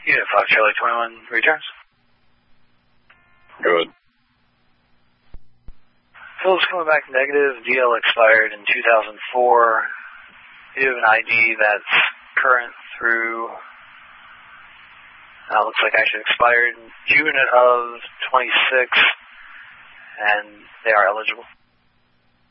Unit 5 Charlie 21 returns. Good. Phillips coming back negative. DL expired in 2004. You have an ID that's current through, looks like actually expired in June of 26, and they are eligible.